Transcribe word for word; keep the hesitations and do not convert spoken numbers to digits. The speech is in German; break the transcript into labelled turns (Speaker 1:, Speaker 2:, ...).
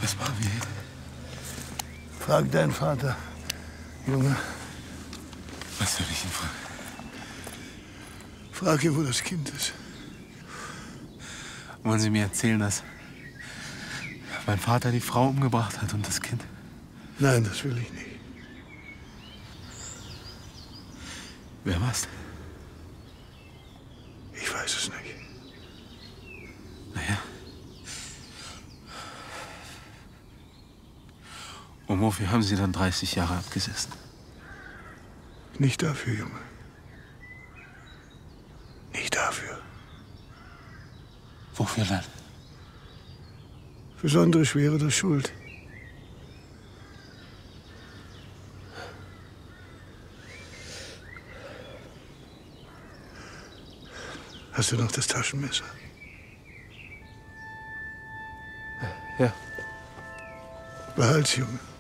Speaker 1: Das war wie...
Speaker 2: Frag deinen Vater, Junge.
Speaker 1: Was soll ich ihn fragen?
Speaker 2: Frag ihn, wo das Kind ist.
Speaker 1: Wollen Sie mir erzählen, dass mein Vater die Frau umgebracht hat und das Kind?
Speaker 2: Nein, das will ich nicht.
Speaker 1: Wer war's?
Speaker 2: Ich weiß es nicht.
Speaker 1: Naja. Und wofür haben Sie dann dreißig Jahre abgesessen?
Speaker 2: Nicht dafür, Junge. Nicht dafür.
Speaker 1: Wofür dann?
Speaker 2: Besondere Schwere der Schuld. Hast du noch das Taschenmesser?
Speaker 1: Ja.
Speaker 2: Behalt's, Junge.